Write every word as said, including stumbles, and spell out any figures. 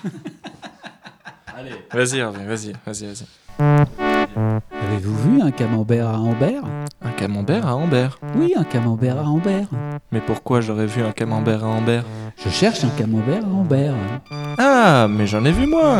Allez, vas-y Hervé, vas-y, vas-y, vas-y. Avez-vous vu un camembert à Ambert ? Un camembert à Ambert. Oui, un camembert à Ambert. Mais pourquoi j'aurais vu un camembert à Ambert ? Je cherche un camembert à Ambert. Ah, mais j'en ai vu moi